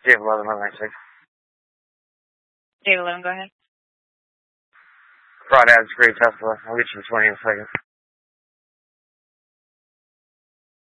Dave 11, 196. Dave 11, go ahead. Fraud ads, great Tesla. I'll get you the 20 in a second.